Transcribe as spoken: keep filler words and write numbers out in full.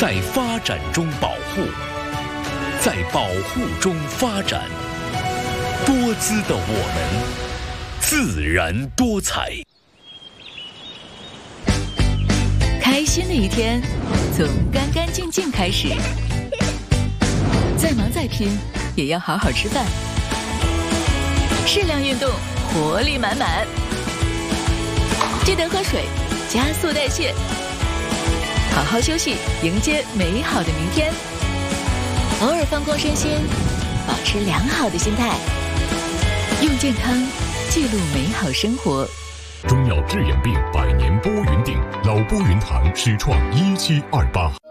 在发展中保护，在保护中发展。多姿的我们，自然多彩。 开心的一天，从干干净净开始。再忙再拼，也要好好吃饭。适量运动，活力满满。记得喝水，加速代谢。好好休息，迎接美好的明天。偶尔放空身心，保持良好的心态。用健康记录美好生活。 中药治眼病，百年拨云定，老拨云堂始创一七二八。